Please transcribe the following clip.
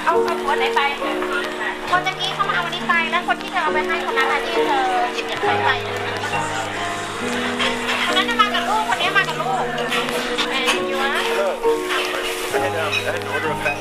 เอาคนไหนไปคนตะกี้เขามาเอาวันนี้ไปแล้วคนที่เธอเอาไปให้คนนั้นที่เธอหยิบอย่างไปคนนั้นมากับลูกคนนี้มากับลูกแอนยูนะ I had an order of fast